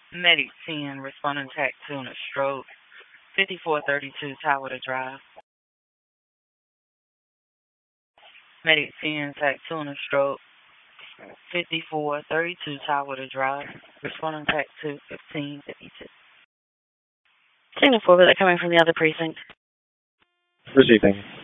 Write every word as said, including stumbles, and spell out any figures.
Medic ten, responding tac two on a stroke, fifty-four thirty-two Tower to Drive. Medic ten, tac two on a stroke, fifty-four thirty-two Tower to Drive, responding tac two, fifteen fifty-two. Signal four, but they're coming from the other precinct. Receiving.